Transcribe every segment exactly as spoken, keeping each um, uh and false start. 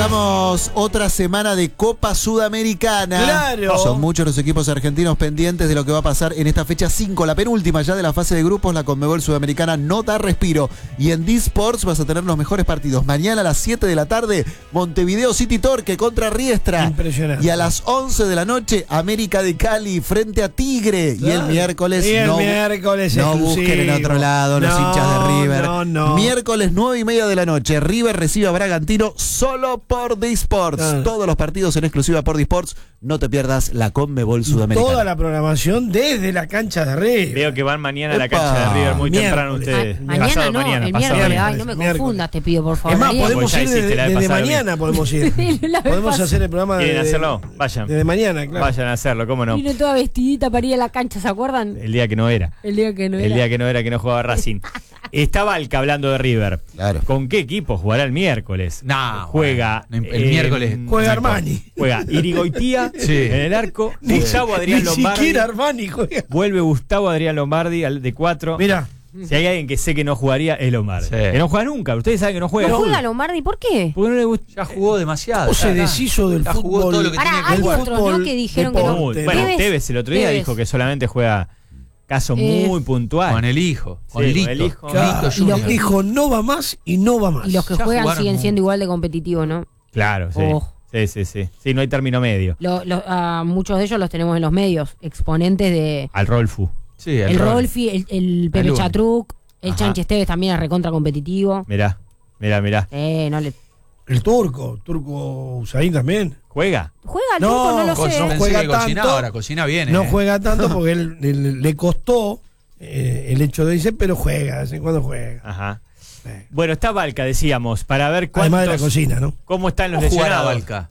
Arrancamos otra semana de Copa Sudamericana. ¡Claro! Son muchos los equipos argentinos pendientes de lo que va a pasar en esta fecha cinco, la penúltima ya de la fase de grupos. La Conmebol Sudamericana no da respiro. Y en D-Sports vas a tener los mejores partidos. Mañana a las siete de la tarde, Montevideo City Torque contra Riestra. Impresionante. Y a las once de la noche, América de Cali frente a Tigre. Claro. Y el miércoles, Y el no, miércoles no exclusivo. busquen en otro lado los No, hinchas de River. no, no. Miércoles nueve y media de la noche, River recibe a Bragantino solo por D-Sports. Ah. Todos los partidos en exclusiva por D-Sports. No te pierdas la Conmebol Sudamericana. Toda la programación desde la cancha de River. Veo que van mañana a la Epa. cancha de River muy Miércoles. temprano ustedes. Ah, mañana Pasado no, mañana, el pasado miércoles. mañana. Ay, no me Miércoles. confundas, te pido, por favor. Es más, María. podemos Pues ya ir hiciste desde, la vez desde pasada, mañana, podemos ir. La vez Podemos pasada. hacer el programa ¿Quieren de, hacerlo? Vayan. desde mañana, claro. Vayan a hacerlo, cómo no. Vino toda vestidita para ir a la cancha, ¿se acuerdan? El día que no era. El día que no El era. día que no era, que no jugaba Racing. Está Valca hablando de River. Claro. ¿Con qué equipo jugará el miércoles? No, Juega. bueno, el miércoles. Juega Armani. Juega Irigoitía Sí. en el arco. Gustavo Adrián Ni Lombardi. siquiera Armani juega. Vuelve Gustavo Adrián Lombardi al de cuatro. Mira, Si hay alguien que sé que no jugaría, es Lombardi. Sí. Que no juega nunca. Ustedes saben que no juega. ¿No juega Lombardi? ¿Por qué? Porque no le gusta. Ya jugó demasiado. o se ya, deshizo del ya jugó fútbol. todo lo que Pará, tenía que hay jugar. otros, ¿no? Que dijeron que no. deporte, Muy- bueno, Tevez. Tevez el otro día Tevez. dijo que solamente juega casos Eh, muy puntuales. Con el hijo, con Sí, Lito. con el hijo. Claro, Lito y Junior. los dijo no va más y no va más. Y los que Ya juegan jugaron siguen muy- siendo igual de competitivos, ¿no? Claro, sí. Oh. Sí, sí, sí. Sí, no hay término medio. Lo- lo- a muchos de ellos los tenemos en los medios, exponentes de Al Rolfu. Sí, el, Rol. Rolfi, el, el Pepe El Uni. Chatruc, el Ajá. Chanchi Esteves también es recontra competitivo. Mirá, mirá, mirá. Eh, no le... El turco, turco Usain también. ¿Juega? ¿Juega el No, turco? No lo con- sé. no Pensé juega que cocina tanto. ahora, cocina bien. No eh. juega tanto porque él, él- le costó eh, el hecho de irse, pero juega, de vez en cuando juega. Ajá. Sí. Bueno, está Valca, decíamos, para ver cuántos, Además de la cocina, ¿no? cómo están los ¿Cómo jugará lesionados. Valca?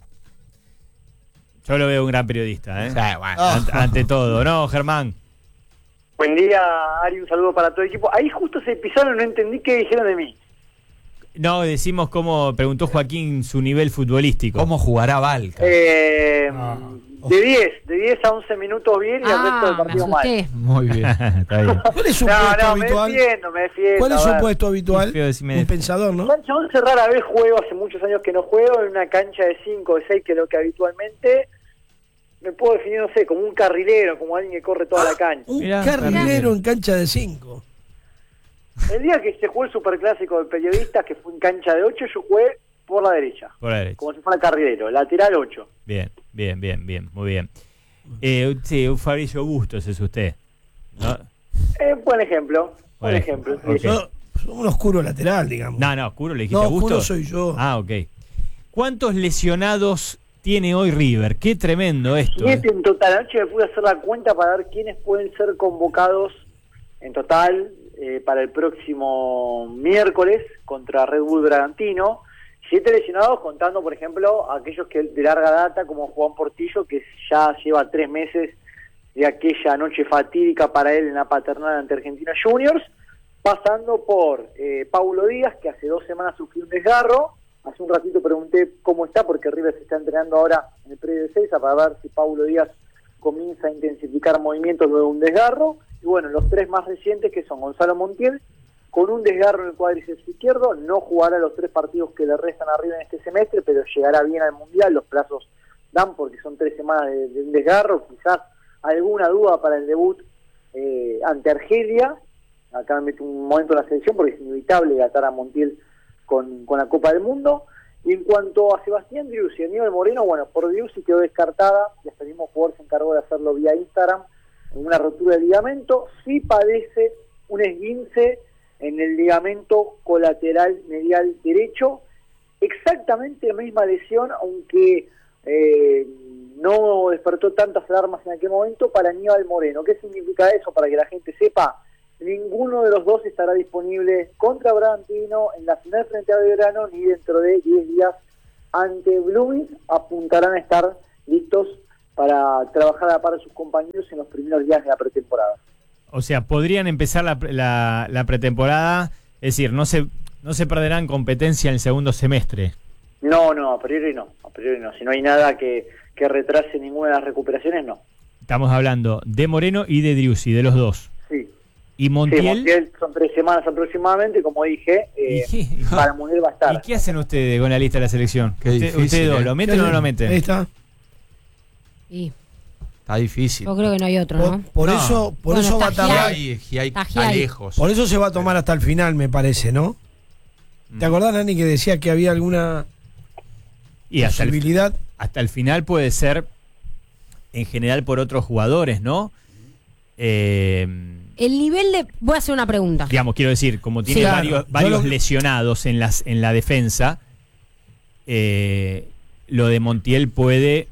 Yo lo veo un gran periodista, ¿eh? Sí, bueno. Ante, ante todo, ¿no, Germán? Buen día, Ari, un saludo para todo el equipo. Ahí justo se pisaron, no entendí qué dijeron de mí. No, decimos cómo preguntó Joaquín su nivel futbolístico. ¿Cómo jugará Valca? Eh, Ah. de diez, de diez a once minutos bien y el resto del Ah, me partido mal. asusté. Muy bien. Está bien. ¿Cuál es su No, puesto no, me habitual? defiendo, me defiendo. ¿Cuál es a su ver. puesto habitual? Qué feo decirme Un de- pensador, ¿no? Cancha once rara vez juego, hace muchos años que no juego, en una cancha de cinco o de seis, que es lo que habitualmente me puedo definir, no sé, como un carrilero, como alguien que corre toda la cancha. Un Mirá, carrilero carrilero. en cancha de cinco. El día que se jugó el superclásico de periodistas, que fue en cancha de ocho, yo jugué por la derecha, Por la derecha. como si fuera carrilero, lateral ocho. Bien, bien, bien, bien, muy bien. Eh, sí, un Fabricio Bustos es usted, ¿no? Eh, buen ejemplo, buen Buen ejemplo. ejemplo, sí. ok. Yo, yo un oscuro lateral, digamos. No, no, Curo le dijiste No, a Bustos. oscuro soy yo. Ah, ok. ¿Cuántos lesionados tiene hoy River? Qué tremendo esto. ¿eh? Siete en total. Anoche me pude hacer la cuenta para ver quiénes pueden ser convocados en total eh, para el próximo miércoles contra Red Bull Bragantino. Siete lesionados, contando, por ejemplo, aquellos que de larga data, como Juan Portillo, que ya lleva tres meses de aquella noche fatídica para él en la paternal ante Argentina Juniors, pasando por eh, Paulo Díaz, que hace dos semanas sufrió un desgarro. Hace un ratito pregunté cómo está, porque River se está entrenando ahora en el predio de Seiza para ver si Paulo Díaz comienza a intensificar movimientos luego de un desgarro. Y bueno, los tres más recientes, que son Gonzalo Montiel, con un desgarro en el cuádriceps izquierdo, no jugará los tres partidos que le restan arriba en este semestre, pero llegará bien al Mundial. Los plazos dan porque son tres semanas de, de un desgarro, quizás alguna duda para el debut eh, ante Argelia. Acá me meto un momento en la selección porque es inevitable atar a Montiel con, con la Copa del Mundo. Y en cuanto a Sebastián Driussi y Aníbal Moreno, bueno, por Driussi quedó descartada, y hasta el mismo jugador se encargó de hacerlo vía Instagram, en una rotura de ligamento. Sí padece un esguince en el ligamento colateral medial derecho, exactamente la misma lesión, aunque eh, no despertó tantas alarmas en aquel momento, para Aníbal Moreno. ¿Qué significa eso? Para que la gente sepa, ninguno de los dos estará disponible contra Bragantino en la final frente a Belgrano, ni dentro de diez días ante Blooming. Apuntarán a estar listos para trabajar a la par de sus compañeros en los primeros días de la pretemporada. O sea, podrían empezar la, la, la pretemporada, es decir, no se, no se perderán competencia en el segundo semestre. No, no, a priori no, a priori no. Si no hay nada que, que retrase ninguna de las recuperaciones, no. Estamos hablando de Moreno y de Driussi, de los dos. Sí, Y Sí, Montiel. Montiel son tres semanas aproximadamente, como dije, eh, ¿Y qué? para el Mundial va a estar. ¿Y qué hacen ustedes con la lista de la selección? Qué Usted- difícil, ¿Ustedes dos ¿eh? lo meten o no lo Ahí meten? está. Y Está difícil. yo creo que no hay otro, Por, ¿no? por No. eso, por Bueno, eso va a está tardar. Giai, Giai Está está Giai. lejos. Por eso se va a tomar hasta el final, me parece, ¿no? ¿Te acordás, Nani, que decía que había alguna Y hasta el, posibilidad? hasta el final puede ser en general por otros jugadores, ¿no? Eh, El nivel de... Voy a hacer una pregunta. digamos, quiero decir, como tiene Sí. Claro, varios, yo varios lo- lesionados en, las, en la defensa, eh, lo de Montiel puede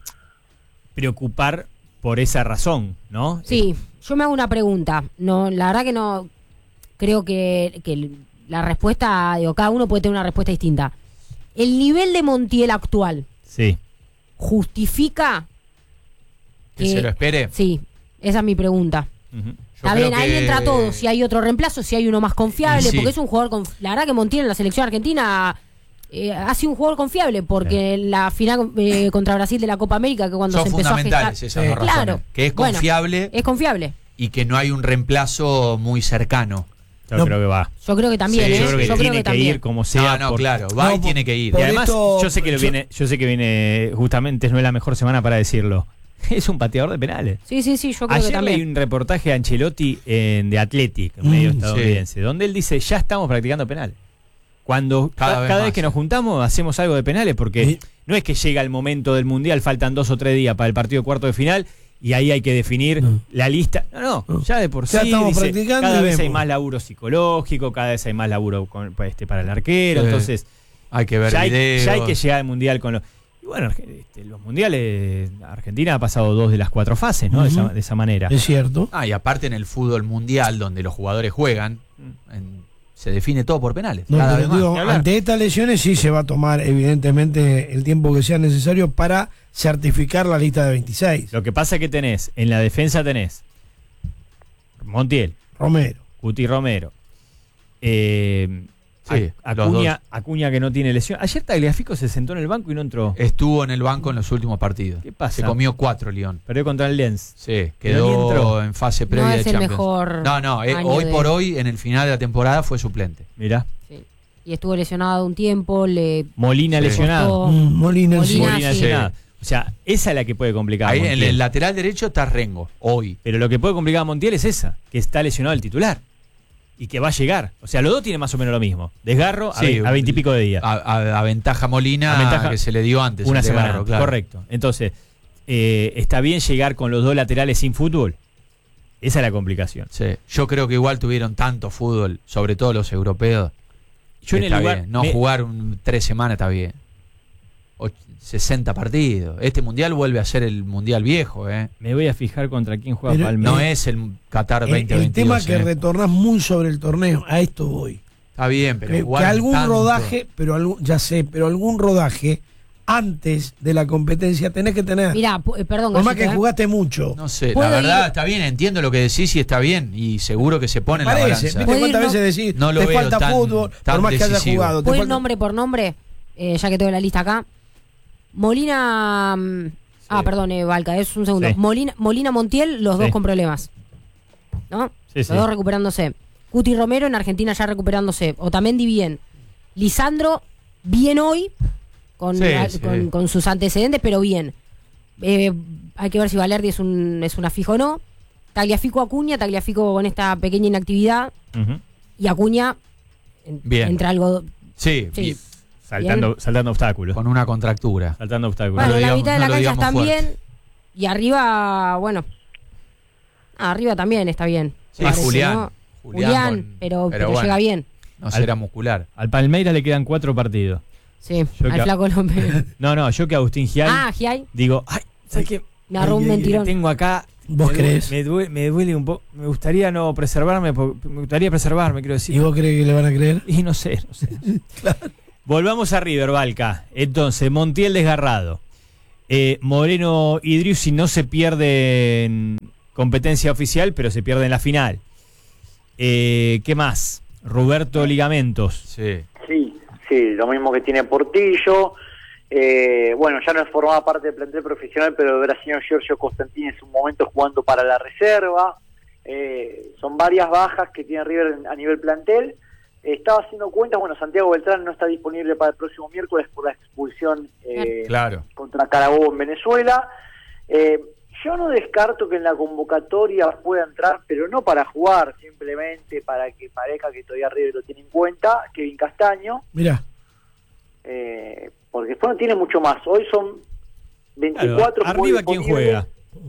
preocupar por esa razón, ¿no? Sí, yo me hago una pregunta. No, la verdad que no... Creo que, que la respuesta... Digo, cada uno puede tener una respuesta distinta. ¿El nivel de Montiel actual Sí. justifica Que se lo espere. Sí, esa es mi pregunta. Ujú. Yo Está creo bien, ahí que- entra todo. Si hay otro reemplazo, si hay uno más confiable, Y sí. porque es un jugador. Conf- La verdad que Montiel en la selección argentina eh, ha sido un jugador confiable, porque en la final eh, contra Brasil de la Copa América, que cuando Son se empezó a fundamentales gestar. esas Sí. dos razones. Claro. Que es Bueno, confiable Es confiable. y que no hay un reemplazo muy cercano. Yo No. creo que va. Yo creo que también, Sí, ¿eh? Yo creo que Yo creo tiene que que, también. ir como sea. no, no, por- claro. Va No, y tiene que ir. Y por además, esto- yo sé que lo yo- viene, yo sé que viene, justamente no es la mejor semana para decirlo. Es un pateador de penales. Sí, sí, sí, yo creo que Ayer leí también. un reportaje de Ancelotti en de Athletic, un medio Mm, estadounidense, donde él dice, ya estamos practicando penales. Cuando Cada ca- vez cada vez más. que nos juntamos hacemos algo de penales, porque Sí. no es que llega el momento del Mundial, faltan dos o tres días para el partido de cuarto de final, y ahí hay que definir No. la lista. No, no, No. ya de por Ya sí, estamos dice, practicando cada y vez hay vemos. más laburo psicológico, cada vez hay más laburo con- pues, este, para el arquero, Sí. entonces Hay que ver ya hay, videos. ya hay que llegar al Mundial con los... Y bueno, Arge- este, los Mundiales, Argentina ha pasado dos de las cuatro fases, ¿no? De esa- Ujú. de esa manera. Es cierto. Ah, y aparte en el fútbol mundial, donde los jugadores juegan, en- se define todo por penales. No, cada pero vez más. digo, Ni hablar. ante estas lesiones sí se va a tomar evidentemente el tiempo que sea necesario para certificar la lista de veintiséis. Lo que pasa es que tenés, en la defensa tenés Montiel, Romero. Cuti Romero, eh, Sí, Ac- los Acuña, dos. Acuña que no tiene lesión. Ayer Tagliafico se sentó en el banco y no entró. Estuvo en el banco en los últimos partidos. ¿Qué pasa? Se comió cuatro, León. Perdió contra el Lens. Sí, Pero ni entró. quedó en fase previa No de es el Champions. mejor No, no, eh, año hoy de- por hoy, en el final de la temporada, fue suplente. Mirá. Sí. Y estuvo lesionado un tiempo, le Molina Sí. lesionado. costó- Mm, Molina, sí. Molina, Molina sí. lesionado. O sea, esa es la que puede complicar a Ahí en Montiel. el lateral derecho está Rengo, hoy. Pero lo que puede complicar a Montiel es esa, que está lesionado el titular. Y que va a llegar. O sea, los dos tienen más o menos lo mismo. Desgarro a Sí, ve- a veintipico de días. A, a- a ventaja Molina Aventaja que se le dio antes. Una el semana desgarro, antes, claro. correcto. Entonces, eh, ¿está bien llegar con los dos laterales sin fútbol? Esa es la complicación. Sí. Yo creo que igual tuvieron tanto fútbol, sobre todo los europeos. Yo en el está lugar- bien. No me- jugar un- tres semanas está bien. Och- sesenta partidos. Este mundial vuelve a ser el mundial viejo, ¿eh? Me voy a fijar contra quién juega Pero- Palmeiras. No es el Qatar El, veinte el veintidós. tema que ¿eh? retornás muy sobre el torneo, a esto voy. Está bien, pero Que, igual que algún tanto. rodaje, pero algún, ya sé, pero algún rodaje antes de la competencia tenés que tener. Mirá, pu- eh, perdón, Por más que Gallito, ¿eh? jugaste mucho. No sé, la ¿Puedo verdad ir? está bien, entiendo lo que decís y está bien. Y seguro que se pone en la Parece, balanza. ¿viste ¿Puedo cuántas ir, no? veces decís, No lo te veo falta tan- fútbol, tan por más que hayas decisivo. jugado? te ¿Puedo ir falta- nombre por nombre? Eh, ya que tengo la lista acá. Molina. mm, Ah, perdón, eh, Valca, es un segundo. Sí. Molina, Molina Montiel, los Sí. dos con problemas. ¿No? Sí, Los sí. dos recuperándose. Cuti Romero en Argentina ya recuperándose. Otamendi bien. Lisandro, bien hoy, con, Sí, a- sí. con, con sus antecedentes, pero bien. Eh, hay que ver si Valerdi es un, es una fija o no. Tagliafico Acuña, Tagliafico con esta pequeña inactividad. Ujú. Y Acuña en- Bien. entre algo. Sí, Sí. y- Saltando, saltando obstáculos. con una contractura. Saltando obstáculos. Bueno, lo la digamos- mitad de no la lo cancha digamos están fuerte. bien. Y arriba, bueno. Ah, arriba también está bien. Sí, parece, Julián. ¿no? Julián Julián, con- pero, pero pero bueno. llega bien. No será muscular. Al Palmeiras le quedan cuatro partidos. Sí, Yo al que- flaco López. No, no, yo que Agustín Gial Ah, Giai, digo, ay, ¿sabes qué? me agarró un Ay, ay, ay, mentirón. Tengo acá. ¿Vos me crees? duele, me, duele, me duele un poco. Me gustaría no preservarme, porque- me gustaría preservarme, quiero decir. ¿Y vos crees que le van a creer? Y no sé, no sé. Volvamos a River, Valca. Entonces, Montiel desgarrado. Eh, Moreno y Driussi no se pierde en competencia oficial, pero se pierde en la final. Eh, ¿Qué más? Roberto Ligamentos. Sí. Sí, sí, lo mismo que tiene Portillo. Eh, bueno, ya no formaba parte del plantel profesional, pero el brasileño Giorgio Costantini en su momento jugando para la reserva. Eh, son varias bajas que tiene River a nivel plantel. Estaba haciendo cuentas, bueno, Santiago Beltrán no está disponible para el próximo miércoles por la expulsión eh, Claro. contra Carabobo en Venezuela. Eh, yo no descarto que en la convocatoria pueda entrar, pero no para jugar, simplemente para que parezca que todavía River lo tiene en cuenta, Kevin Castaño, Mirá. eh, porque después no tiene mucho más. Hoy son veinticuatro. Claro, arriba, ¿quién juega?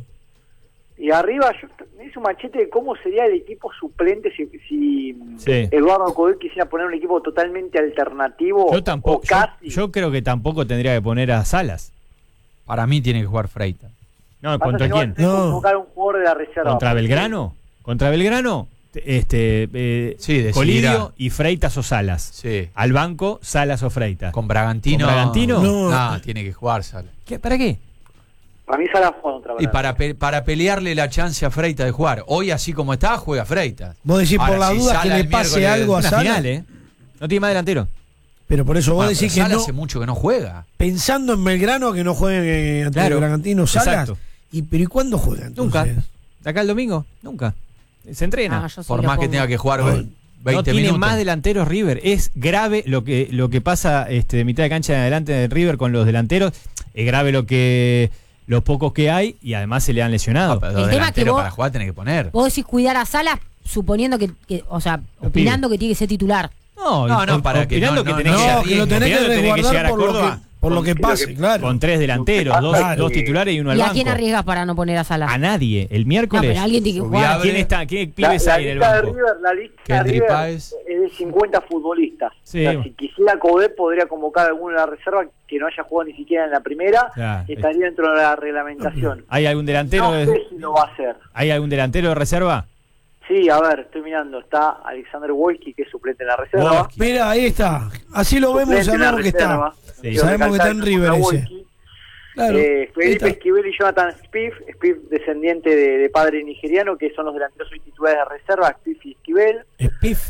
Y arriba, yo me hice un machete de cómo sería el equipo suplente si, si Sí. Eduardo Codel quisiera poner un equipo totalmente alternativo. Yo tampoco. o casi. Yo, yo creo que tampoco tendría que poner a Salas. Para mí tiene que jugar Freitas. No, Pasa ¿contra que no va a quién? tener que No. convocar un jugador de la reserva. ¿Contra Belgrano? ¿Contra Belgrano? Este, eh, Sí, decidirá. Colidio y Freitas o Salas. Sí. Al banco, Salas o Freitas. Con Bragantino. ¿Con Bragantino? No. No, tiene que jugar Salas. ¿Qué? ¿Para qué? Para mí Sala juega contra Y Bragantino. para, pe- para pelearle la chance a Freitas de jugar. Hoy, así como está, juega Freitas. Vos decís por Ahora, la si duda que Sala le el pase miércoles- algo a Una Sala. final, ¿eh? No tiene más delantero. Pero por eso vos Bueno, decís pero que Sala no, hace mucho que no juega. pensando en Belgrano que no juegue ante Claro, el Bragantino Salas. exacto. Y, pero ¿y cuándo juega entonces? Nunca. ¿De acá el domingo? Nunca. Se entrena. Ah, yo sí Por lo más que pongo. tenga que jugar No, veinte no tiene minutos. más delanteros River. Es grave lo que lo que pasa este, de mitad de cancha en adelante de River con los delanteros. Es grave lo que los pocos que hay y además se le han lesionado. No, pero El dos tema es que delanteros vos- para jugar tenés que poner. Vos decís cuidar a Salas suponiendo que, que o sea, opinando que tiene que ser titular. No, No, no, o- para que opinando no- que no- tenés No, que, se que lo tenés que opinando que tenés que resguardar llegar a por lo Córdoba que, por lo que Lo que- pase, claro. con tres delanteros, dos, Claro. dos titulares y uno al ¿Y a banco. quién arriesgas para no poner a Salas? A nadie. El No, miércoles. pero alguien tiene que Subí jugar. a- ¿Quién está? ¿Qué La, pibes la hay en el lista de banco? River, la lista de Kendry River Páez. es de cincuenta futbolistas. Sí. O sea, si quisiera Codé podría convocar a alguno de la reserva que no haya jugado ni siquiera en la primera, Claro. y estaría dentro de la reglamentación. ¿Hay algún delantero? No de- sé si lo va a hacer. ¿Hay algún delantero de reserva? Sí, a ver, estoy mirando. Está Alexander Wojcik, que es suplente en la reserva. Wojcik. Mira, ahí está. Así lo vemos, Suplente en la sabemos que está. reserva. Sí. Quiero Sabemos que está en recalcar River contra ese. Wojcik. Claro. Eh, ahí Felipe está. Esquivel y Jonathan Spiff, Spiff descendiente de, de padre nigeriano, que son los delanteros hoy titulares de reserva, Spiff y Esquivel. Spiff.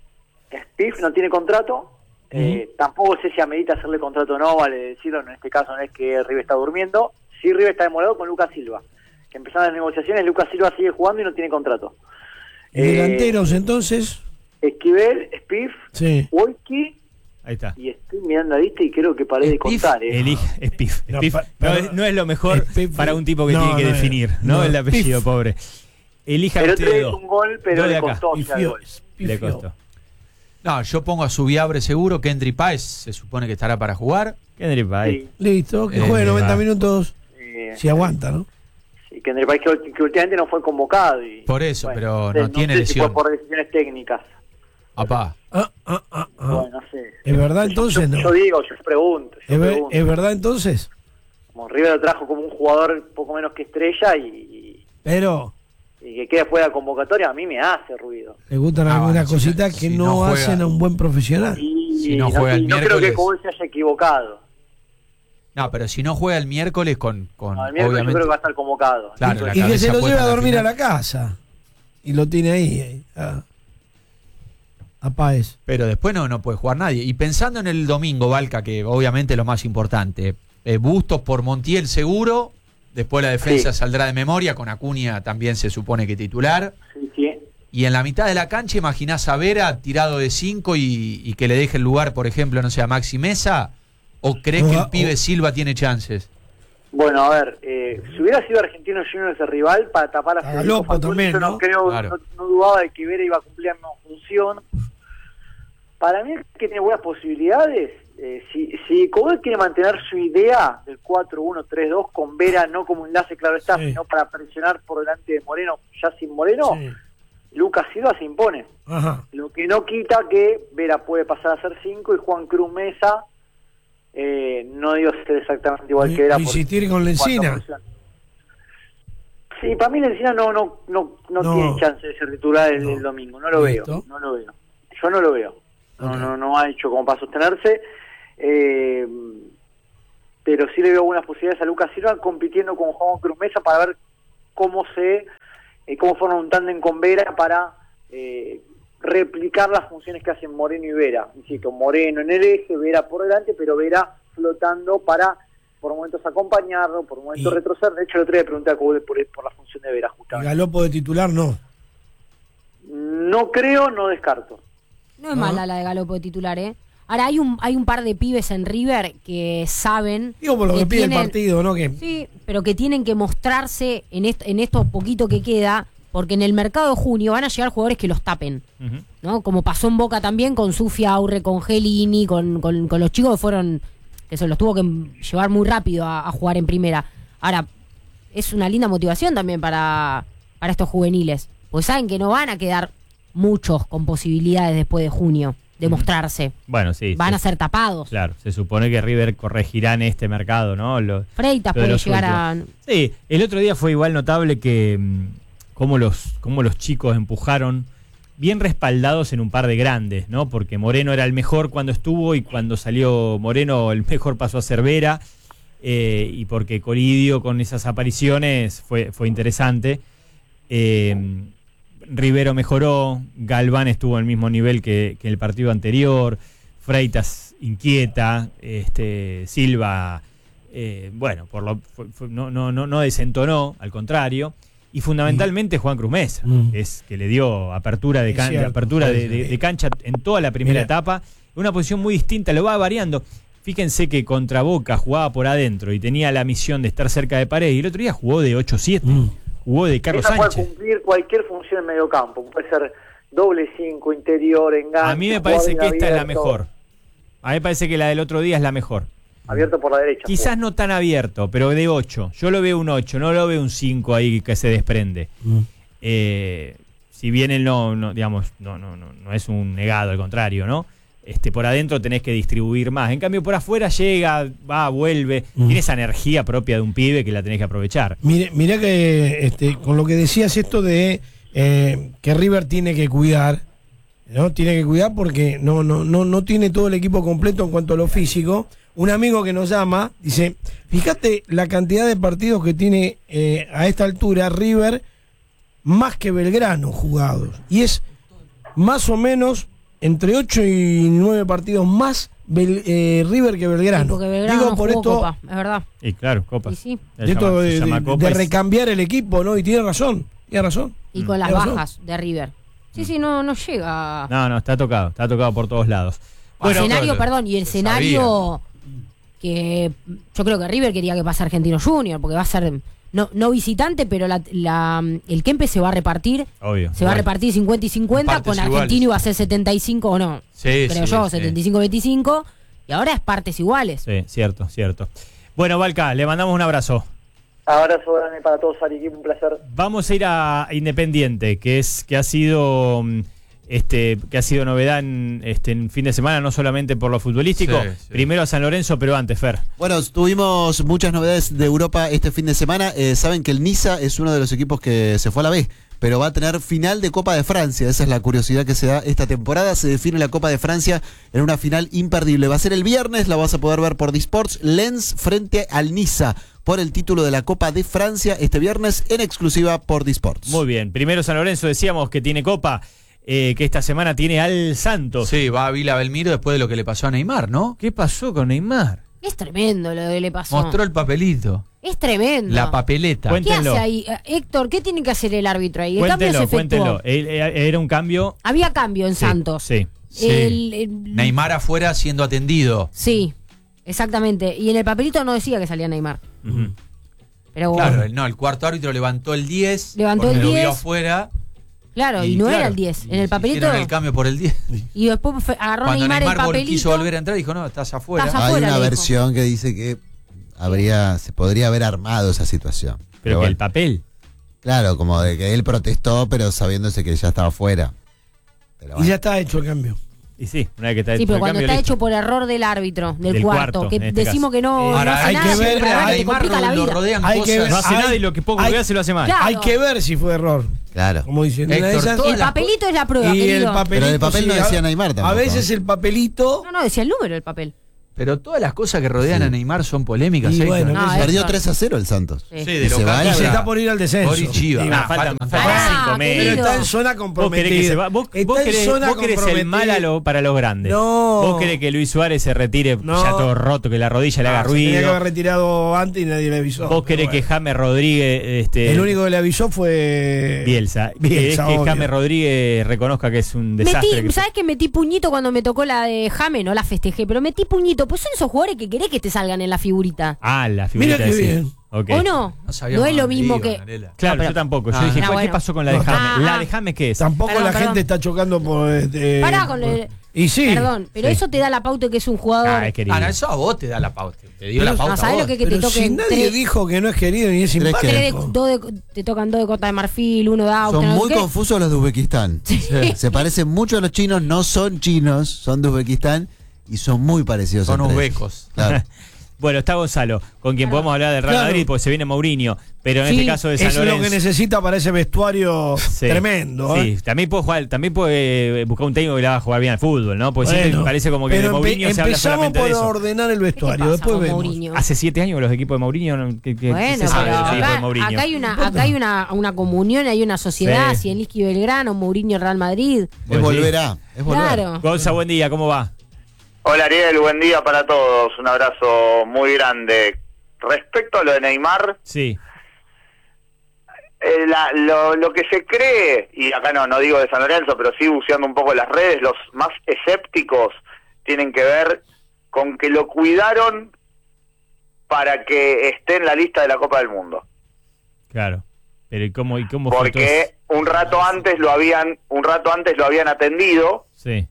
Spiff no tiene contrato, eh, tampoco sé si amerita hacerle contrato o no, vale decirlo, en este caso no es que River está durmiendo, sí River está demorado con Lucas Silva, que empezaron las negociaciones, Lucas Silva sigue jugando y no tiene contrato. ¿Y Eh, delanteros entonces? Esquivel, Spiff, Sí. Wojcik, Ahí está. y estoy mirando la lista y creo que paré de Spiff, contar. Eh. Elige, es Pif. No, Es Pif. pa- No, pero- es, no es lo mejor Spiff- para un tipo que no, tiene que no es. definir, ¿no? No, El apellido, Spiff. pobre. Elija El usted otro día dos. hizo un gol, pero Dos de le acá. costó hacer el Pifió, gol. Le pifió. costó. No, yo pongo a Subiabre seguro. Kendry Páez se supone que estará para jugar. Kendrick Páez. Sí, Listo, que Eh, juegue noventa va. minutos. eh, Si aguanta, ¿no? sí, que en el país que, que últimamente no fue convocado. Y, Por eso, pero sé, no tiene sé lesión. Si fue por decisiones técnicas. Apá. Ah, ah, ah, ah. Bueno, no sé. ¿Es verdad entonces? Yo, No. yo digo, yo pregunto. Yo ¿Es, ver- pregunto. es verdad entonces? Como River lo trajo como un jugador poco menos que estrella y, Pero y que quede fuera de convocatoria, a mí me hace ruido. le gustan Ah, algunas bueno, si cositas no- que si no, no juega- hacen a un buen profesional. Y Si no y juega el y no creo que miércoles. Cobol se haya equivocado. No, pero si no juega el miércoles con, con No, el miércoles yo obviamente. creo que va a estar convocado. Claro, la Y que cabeza se lo puesta lleve en a la dormir a final. la casa. Y lo tiene ahí. ahí, a, a Páez. Pero después no, no puede jugar nadie. Y pensando en el domingo, Valca, que obviamente es lo más importante. eh, Bustos por Montiel seguro. Después la defensa Sí. saldrá de memoria. Con Acuña también se supone que titular. Sí, sí. Y en la mitad de la cancha, imaginás a Vera tirado de cinco y, y que le deje el lugar, por ejemplo, no sé, a Maxi Mesa. ¿O crees O que a- el pibe o- Silva tiene chances? Bueno, a ver, eh, si hubiera sido Argentinos Juniors de rival para tapar a A Federico Galopo Facundo, también, yo no ¿no? creo, Claro. no, no dudaba de que Vera iba a cumplir la misma función. Para mí es que tiene buenas posibilidades. Eh, si si Cobol quiere mantener su idea del cuatro uno tres dos con Vera no como enlace, claro está, Sí. sino para presionar por delante de Moreno, ya sin Moreno, Sí. Lucas Silva se impone. Ajá. Lo que no quita que Vera puede pasar a ser cinco y Juan Cruz Mesa, eh, no digo ser exactamente igual Y- que Vera. por- insistir con en cuanto a Lencina. posición. Sí, para mí Lencina no no no no, No. tiene chance de ser titular el, No. el domingo, no lo Listo. veo, no lo veo. Yo no lo veo. No, Ok. no, no ha hecho como para sostenerse. Eh, pero sí le veo buenas posibilidades a Lucas Silva compitiendo con Juan Cruz Mesa para ver cómo se eh, cómo forma un tándem con Vera para eh, replicar las funciones que hacen Moreno y Vera. Es decir, con Moreno en el eje, Vera por delante, pero Vera flotando para por momentos acompañarlo, por momentos Y- retroceder. De hecho, el otro día le pregunté a Cobol por, por la función de Vera, Y justamente. Galopo de titular no. No creo, no descarto. No es mala la de Galopo de titular, ¿eh? Ahora, hay un hay un par de pibes en River que saben... Digo por lo que, pide el partido, ¿no? Que... Sí, pero que tienen que mostrarse en, est en esto poquito que queda, porque en el mercado de junio van a llegar jugadores que los tapen, uh-huh. ¿no? Como pasó en Boca también con Sufia Aurre, con Gelini, con, con, con los chicos que fueron... que se los tuvo que llevar muy rápido a, a jugar en primera. Ahora, es una linda motivación también para, para estos juveniles, pues saben que no van a quedar muchos con posibilidades después de junio de mostrarse. Bueno, sí. Van sí. a ser tapados. Claro, se supone que River corregirá en este mercado, ¿no? Lo, Freitas puede llegar a... Sí, el otro día fue igual notable que mmm, cómo los, cómo los chicos empujaron bien respaldados en un par de grandes, ¿no? Porque Moreno era el mejor cuando estuvo y cuando salió Moreno el mejor pasó a ser Vera, eh, y porque Coridio con esas apariciones fue, fue interesante. Eh, Rivero mejoró, Galván estuvo al mismo nivel que, que el partido anterior, Freitas inquieta, este, Silva, eh, bueno, por lo, fue, fue, no, no, no, no desentonó, al contrario, y fundamentalmente Juan Cruz Mesa, mm. es que le dio apertura de, can, cierto, apertura de, de, de cancha en toda la primera Mira. etapa, una posición muy distinta, lo va variando. Fíjense que contra Boca jugaba por adentro y tenía la misión de estar cerca de pared, y el otro día jugó de ocho siete. Mm. Jugó de Carlos Esa Sánchez. Puede cumplir cualquier función en medio campo. Puede ser doble cinco, interior, enganche. A mí me parece que esta es la mejor. A mí me parece que la del otro día es la mejor. Abierto por la derecha. Quizás no tan abierto, pero de ocho. Yo lo veo un ocho, no lo veo un cinco ahí que se desprende. Mm. Eh, si bien él no, no digamos, no, no, no, no es un negado, al contrario, ¿no? Este, por adentro tenés que distribuir más. En cambio, por afuera llega, va, vuelve. Mm. Tiene esa energía propia de un pibe que la tenés que aprovechar. Mire, mira que este, con lo que decías esto de eh, que River tiene que cuidar, ¿no? Tiene que cuidar porque no, no, no, no tiene todo el equipo completo en cuanto a lo físico. Un amigo que nos llama dice, fíjate la cantidad de partidos que tiene eh, a esta altura River más que Belgrano jugados. Y es más o menos entre ocho y nueve partidos más Bel, eh, River que Belgrano. Sí, porque Belgrano Digo no por jugó esto, Copa, es verdad. Y claro, Copa. Y sí. De, esto de, de, de recambiar el equipo, ¿no? Y tiene razón, tiene razón. Y con mm. las razón. bajas de River. Sí, sí, no, no llega. No, no, está tocado, está tocado por todos lados. Bueno, el escenario, perdón, y el escenario que yo creo que River quería que pase Argentino Junior, porque va a ser no, no visitante, pero la, la, el Kempe se va a repartir. Obvio. Se va bueno. a repartir cincuenta y cincuenta, con Argentino iguales. Iba a ser setenta y cinco o no. Sí, creo sí, yo, sí. setenta y cinco veinticinco. Y ahora es partes iguales. Sí, cierto, cierto. Bueno, Valca, le mandamos un abrazo. Abrazo grande para todos, Ari, un placer. Vamos a ir a Independiente, que es que ha sido este que ha sido novedad en este en fin de semana, no solamente por lo futbolístico. Sí, sí. Primero a San Lorenzo, pero antes, Fer. Bueno, tuvimos muchas novedades de Europa este fin de semana. Eh, saben que el Niza es uno de los equipos que se fue a la B, pero va a tener final de Copa de Francia. Esa es la curiosidad que se da esta temporada. Se define la Copa de Francia en una final imperdible. Va a ser el viernes, la vas a poder ver por Disports. Lens frente al Niza por el título de la Copa de Francia este viernes en exclusiva por Disports. Muy bien. Primero San Lorenzo, decíamos que tiene Copa, eh, que esta semana tiene al Santos. Sí, va a Vila Belmiro después de lo que le pasó a Neymar, ¿no? ¿Qué pasó con Neymar? Es tremendo lo que le pasó. Mostró el papelito. Es tremendo. La papeleta. ¿Qué hace ahí? Héctor, ¿qué tiene que hacer el árbitro ahí? El cuéntelo, cambio se cuéntelo. Era un cambio. Había cambio en sí, Santos. Sí. sí. El, el... Neymar afuera siendo atendido. Sí, exactamente. Y en el papelito no decía que salía Neymar. Uh-huh. Pero bueno. Claro, no, el cuarto árbitro levantó el diez. Levantó el diez. Lo vio afuera. Claro, y, y no claro, era el diez. En el papelito. Hicieron el cambio por el diez. Y después agarró Cuando Neymar, Neymar el papelito. quiso volver a entrar, dijo, no, estás afuera. Estás afuera. Hay una versión que dice que habría se podría haber armado esa situación. Pero, pero que bueno. el papel. Claro, como de que él protestó, pero sabiéndose que ya estaba fuera. Pero bueno. Y ya está hecho el cambio. Y sí, una vez que está sí, hecho pero el cuando cambio, está listo. hecho por error del árbitro, del, del cuarto, cuarto, que en este decimos caso. que no, Ahora, no hace hay nada, que ver, pero a te Neymar complica la lo vida. rodean Hay cosas. que ver, No hace hay, nada y lo que poco hay, que hace lo hace mal. Claro. Hay que ver si fue error. Claro. Como dicen, Héctor, esas, todas el las papelito es la prueba, y querido. el papelito, pero el papel sí, no decía a, Neymar tampoco. A veces el papelito. No, no, decía el número del papel. Pero todas las cosas que rodean Sí. a Neymar son polémicas. Y Héctor. bueno, No, Perdió eso- tres a cero el Santos. Sí. Sí, Y de se local. va a y la- se está por ir al descenso. Boris Chiva. Y Ah, va- faltan- faltan- faltan Ah, cinco meses. pero querido. está en zona Vos comprometida. querés que se va, vos, Está vos en querés, zona vos querés el comprometida. mal a lo- para los grandes. No. Vos querés que Luis Suárez se retire No. ya todo roto, que la rodilla le haga Ah, se tenía que ruido. haber retirado antes y nadie le avisó. Vos querés Pero que James Rodríguez, este, El único que le avisó fue Bielsa, Bielsa, querés que obvio. James Rodríguez reconozca que es un desastre. Metí, que- ¿sabes que metí puñito cuando me tocó la de Jame? No la festejé, pero metí puñito. Pues son esos jugadores que querés que te salgan en la figurita. Ah, la figurita Mira qué de sí. bien. Ok. ¿O no? No sabíamos es lo dónde mismo iban, que. Arela. Claro, No, pero- yo tampoco. Yo Ah. dije, No, ¿cuál- ¿qué bueno. pasó con la de No, James? ah, ¿La ah. de James qué es? Tampoco Perdón, la perdón. gente está chocando por. este, Pará con el- Y sí. Perdón, pero Sí. eso te da la pauta que es un jugador. Ah, es querido. Ah, no, eso a vos te da la pauta. Te dio Pero la no, pauta. no, ¿sabés a lo vos. que, que te Pero toquen si nadie tres, dijo que no es querido ni es Tres simpático. que- tres de- dos de- te tocan dos de Costa de Marfil, uno de Austria. Son no sé muy qué? confusos los de Uzbekistán. Se parecen mucho a los chinos, no son chinos, son de Uzbekistán y son muy parecidos. Son entre uzbecos. ellos. Claro. Bueno, está Gonzalo, con quien podemos hablar del Real Claro. Madrid, porque se viene Mourinho, pero en Sí, este caso de San Eso es Lorenzo. lo que necesita para ese vestuario Sí. tremendo. ¿eh? Sí, también puede jugar, también puede buscar un técnico que le haga jugar bien al fútbol, ¿no? Porque siempre Bueno, parece como que de pero empe- Mourinho se habla empezamos solamente por de eso. ordenar el ¿Qué te vestuario, pasa después con vemos. Mourinho? Hace siete años que los equipos de Mourinho no- que, que Bueno, se sabe de pero los equipos de acá, Mourinho. acá hay una, acá hay una, una comunión, hay una sociedad, Sí. Zielinski Belgrano, Mourinho Real Madrid. Es Buen volver a. Es volver. Claro. Gonza, buen día, ¿cómo va? Hola Ariel, buen día para todos, un abrazo muy grande. Respecto a lo de Neymar, Sí. eh, la- lo, lo que se cree, y acá no, no digo de San Lorenzo, pero sí buceando un poco las redes, los más escépticos tienen que ver con que lo cuidaron para que esté en la lista de la Copa del Mundo. Claro. Pero ¿y cómo, y cómo fue todo Porque eso? un rato antes lo habían, un rato antes lo habían atendido, Sí.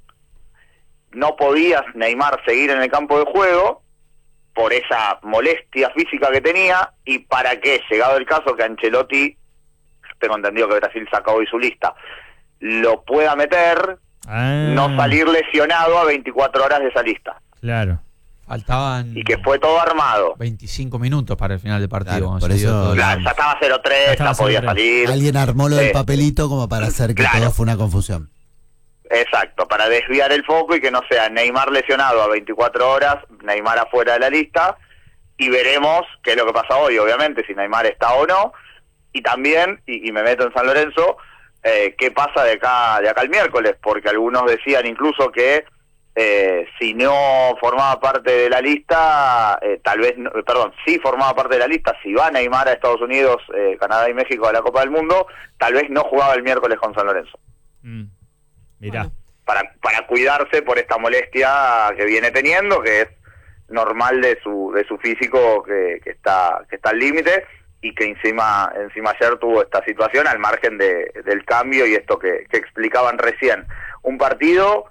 no podía Neymar seguir en el campo de juego por esa molestia física que tenía, y para que, llegado el caso que Ancelotti, tengo entendido que Brasil sacó hoy su lista, lo pueda meter, Ah, no salir lesionado a veinticuatro horas de esa lista. Claro. Faltaban Y que fue todo armado. veinticinco minutos para el final del partido. Claro, cuando por se dio eso- todo el Claro, drama. ya estaba cero Ya tres, estaba ya podía cero tres. salir. Alguien armó lo del Eh, papelito como para hacer que claro. todo fue una confusión. Exacto, para desviar el foco y que no sea Neymar lesionado a veinticuatro horas, Neymar afuera de la lista, y veremos qué es lo que pasa hoy, obviamente, si Neymar está o no, y también, y, y me meto en San Lorenzo, eh, qué pasa de acá de acá el miércoles, porque algunos decían incluso que eh, si no formaba parte de la lista, eh, tal vez, no, perdón, si formaba parte de la lista, si va Neymar a Estados Unidos, eh, Canadá y México a la Copa del Mundo, tal vez no jugaba el miércoles con San Lorenzo. Mm. Mirá. Bueno. para para cuidarse por esta molestia que viene teniendo, que es normal de su de su físico, que, que está que está al límite, y que encima encima ayer tuvo esta situación al margen de, del cambio y esto que, que explicaban recién. Un partido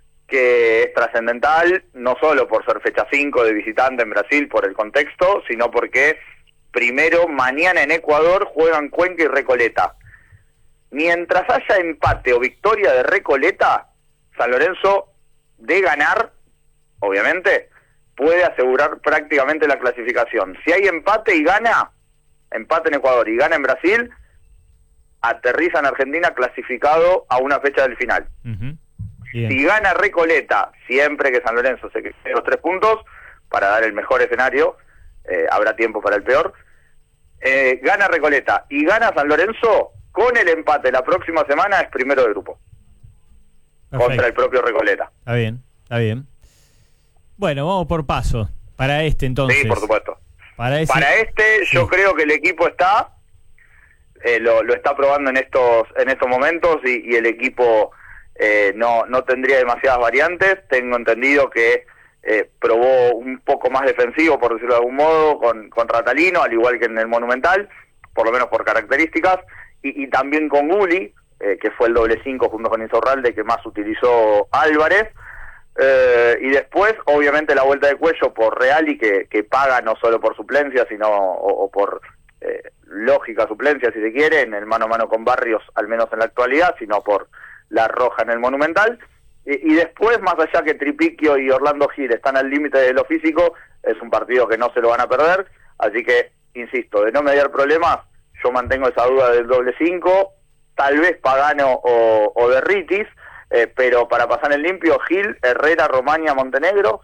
que es trascendental, no solo por ser fecha cinco de visitante en Brasil, por el contexto, sino porque primero mañana en Ecuador juegan Cuenca y Recoleta. Mientras haya empate o victoria de Recoleta, San Lorenzo, de ganar, obviamente, puede asegurar prácticamente la clasificación. Si hay empate y gana, empate en Ecuador y gana en Brasil, aterriza en Argentina clasificado a una fecha del final. Ujú. Bien. Si gana Recoleta, siempre que San Lorenzo se quede los tres puntos, para dar el mejor escenario, eh, habrá tiempo para el peor, eh, gana Recoleta y gana San Lorenzo, con el empate la próxima semana es primero de grupo, Perfecto. contra el propio Recoleta. Está bien, está bien. Bueno, vamos por paso. Para este entonces. Sí, por supuesto. Para, ese, Para este, yo Sí. creo que el equipo está, eh, lo, lo está probando en estos en estos momentos, y, y el equipo eh, no no tendría demasiadas variantes. Tengo entendido que eh, probó un poco más defensivo, por decirlo de algún modo, con, con Ratalino, al igual que en el Monumental, por lo menos por características, y, y también con Gulli, eh, que fue el doble cinco junto con Insaurralde que más utilizó Álvarez. Eh, y después, obviamente, la vuelta de Cuello por Reali, que, que paga no solo por suplencia, sino o, o por eh, lógica suplencia, si se quiere, en el mano a mano con Barrios, al menos en la actualidad, sino por la roja en el Monumental. Y, y después, más allá que Tripiquio y Orlando Gil están al límite de lo físico, es un partido que no se lo van a perder. Así que, insisto, de no mediar problemas, yo mantengo esa duda del doble cinco, tal vez Pagano o, o Derritis. Eh, pero para pasar en limpio, Gil, Herrera, Romaña, Montenegro,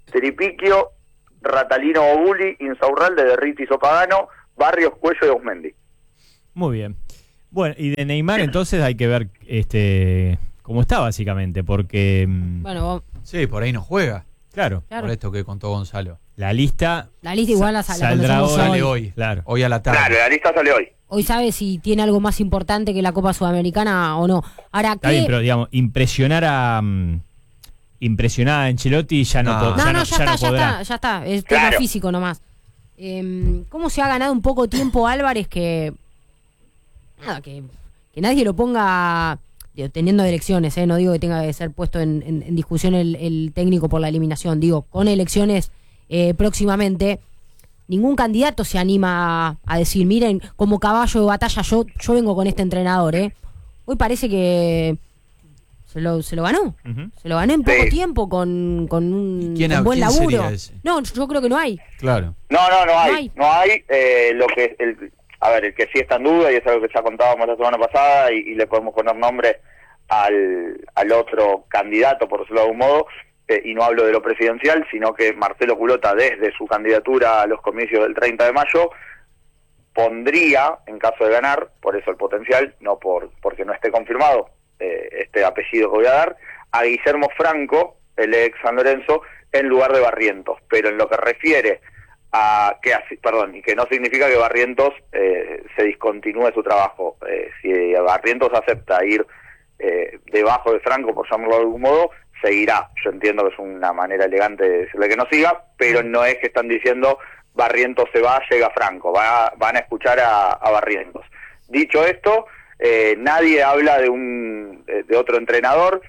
Tripiquio, Ratalino Bobuli, Insaurralde, Derriti Sopagano, Barrios, Cuello y Ausmendi. Muy bien. Bueno, y de Neymar entonces hay que ver este cómo está básicamente, porque... Bueno, sí, por ahí no juega. Claro. Claro. Por esto que contó Gonzalo. La lista... La lista igual la, la saldrá conocemos hoy. Sale hoy. hoy. Claro. Hoy a la tarde. Claro, la lista sale hoy. Hoy sabe si tiene algo más importante que la Copa Sudamericana o no. Ahora, Está ¿qué? bien, pero digamos, impresionar a... um, impresionar a Ancelotti ya no, No. po- No, ya no, no, ya, ya está, no ya podrá. está, ya está. Es tema Claro. físico nomás. Eh, ¿Cómo se ha ganado un poco tiempo Álvarez que... Nada, que, que nadie lo ponga... digo, teniendo elecciones, eh, no digo que tenga que ser puesto en, en- en discusión el, el técnico por la eliminación. Digo, con elecciones eh, próximamente... Ningún candidato se anima a, a decir, miren, como caballo de batalla, yo, yo vengo con este entrenador, ¿eh? Hoy parece que se lo, se lo ganó. Ujú. Se lo ganó en poco Sí. tiempo con, con un ¿Y quién- con buen quién laburo. sería ese? No, yo creo que no hay. Claro. No, no, no hay. No hay. No hay. Eh, lo que el, a ver, el que sí está en duda, y es algo que ya contábamos la semana pasada, y, y le podemos poner nombre al, al otro candidato, por decirlo de algún modo, eh, y no hablo de lo presidencial, sino que Marcelo Culota, desde su candidatura a los comicios del treinta de mayo, pondría, en caso de ganar, por eso el potencial, no por porque no esté confirmado eh, este apellido que voy a dar, a Guillermo Franco, el ex San Lorenzo, en lugar de Barrientos. Pero en lo que refiere a que así, perdón, y que no significa que Barrientos eh, se discontinúe su trabajo. Eh, si Barrientos acepta ir eh, debajo de Franco, por llamarlo de algún modo, seguirá. Yo entiendo que es una manera elegante de decirle que no siga, pero no es que están diciendo Barrientos se va, llega Franco. Va, van a escuchar a, a Barrientos. Dicho esto, eh, nadie habla de un de otro entrenador.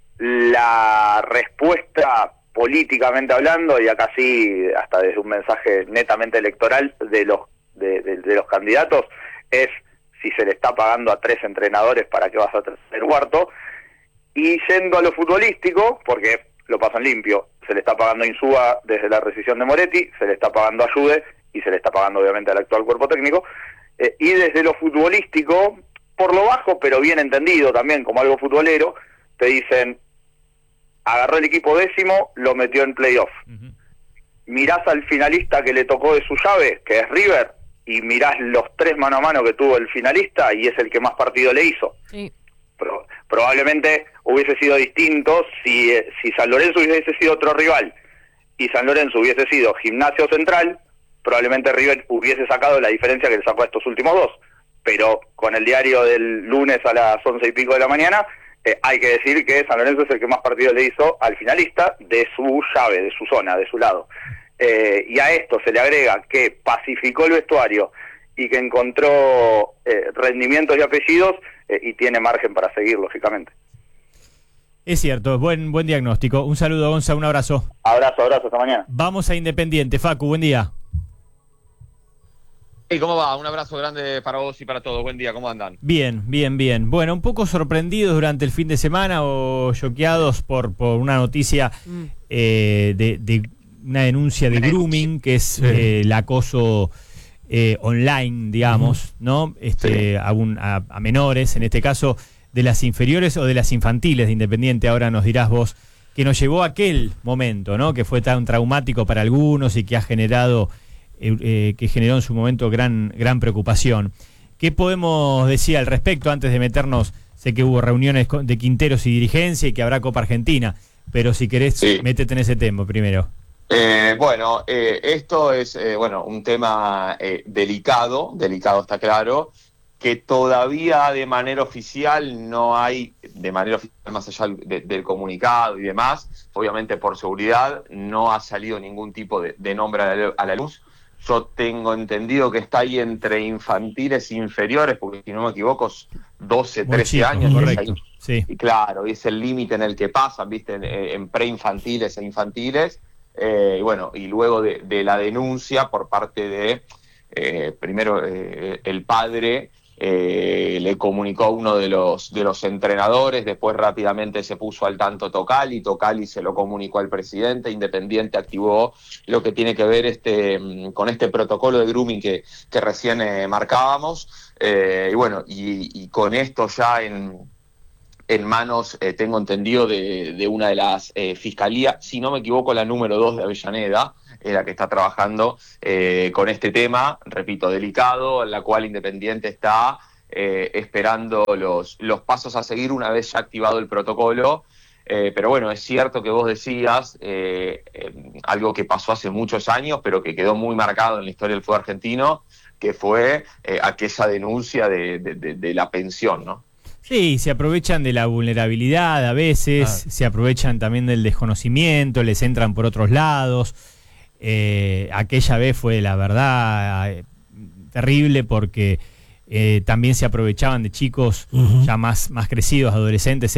La respuesta políticamente hablando, y acá sí, hasta desde un mensaje netamente electoral de los de, de, de los candidatos, es si se le está pagando a tres entrenadores, ¿para qué vas a tener el cuarto? Y yendo a lo futbolístico, porque lo pasan limpio, se le está pagando a Insúa desde la rescisión de Moretti, se le está pagando a Jude y se le está pagando obviamente al actual cuerpo técnico, eh, y desde lo futbolístico, por lo bajo, pero bien entendido también como algo futbolero, te dicen, agarró el equipo décimo, lo metió en playoff. Ujú. Mirás al finalista que le tocó de su llave, que es River, y mirás los tres mano a mano que tuvo el finalista, y es el que más partido le hizo. Sí. Pro- probablemente hubiese sido distinto si, eh, si San Lorenzo hubiese sido otro rival y San Lorenzo hubiese sido Gimnasio Central, probablemente River hubiese sacado la diferencia que le sacó a estos últimos dos. Pero con el diario del lunes a las once y pico de la mañana, eh, hay que decir que San Lorenzo es el que más partidos le hizo al finalista de su llave, de su zona, de su lado. Eh, y a esto se le agrega que pacificó el vestuario y que encontró eh, rendimientos y apellidos, eh, y tiene margen para seguir, lógicamente. Es cierto, buen, buen diagnóstico. Un saludo, Gonza, un abrazo. Abrazo, abrazo, hasta mañana. Vamos a Independiente. Facu, buen día. Hey, ¿cómo va? Un abrazo grande para vos y para todos. Buen día, ¿cómo andan? Bien, bien, bien. Bueno, un poco sorprendidos durante el fin de semana o choqueados por, por una noticia Mm. eh, de, de una denuncia de grooming, que es Sí. eh, el acoso eh, online, digamos, ¿no? Este, a, un- a- a menores, en este caso de las inferiores o de las infantiles de Independiente, ahora nos dirás vos, que nos llevó a aquel momento, ¿no? Que fue tan traumático para algunos y que ha generado, eh, eh, que generó en su momento gran, gran preocupación. ¿Qué podemos decir al respecto antes de meternos? Sé que hubo reuniones con- de Quinteros y dirigencia y que habrá Copa Argentina, pero si querés, Sí. métete en ese tema primero. Eh, bueno, eh, esto es eh, bueno un tema eh, delicado, delicado está claro, que todavía de manera oficial no hay, de manera oficial más allá de- del comunicado y demás, obviamente por seguridad no ha salido ningún tipo de, de nombre a la, a la luz. Yo tengo entendido que está ahí entre infantiles e inferiores, porque si no me equivoco es doce, Muy trece chico, años. y es correcto. ahí. Sí. Y claro, es el límite en el que pasan, ¿viste? En, en preinfantiles e infantiles. Eh, y bueno, y luego de, de la denuncia por parte de, eh, primero, eh, el padre eh, le comunicó a uno de los, de los entrenadores, después rápidamente se puso al tanto Tocali, Tocali se lo comunicó al presidente, Independiente activó lo que tiene que ver este mm, con este protocolo de grooming que, que recién eh, marcábamos. Eh, y bueno, y, y con esto ya en... en manos, eh, tengo entendido, de, de una de las eh, fiscalías, si no me equivoco, la número dos de Avellaneda, es la que está trabajando eh, con este tema, repito, delicado, en la cual Independiente está eh, esperando los, los pasos a seguir una vez ya activado el protocolo. Eh, pero bueno, es cierto que vos decías eh, eh, algo que pasó hace muchos años, pero que quedó muy marcado en la historia del fútbol argentino, que fue eh, aquella denuncia de, de, de, de la pensión, ¿no? Sí, se aprovechan de la vulnerabilidad a veces, ah. se aprovechan también del desconocimiento, les entran por otros lados. Eh, aquella vez fue, la verdad, eh, terrible porque eh, también se aprovechaban de chicos uh-huh. ya más, más crecidos, adolescentes.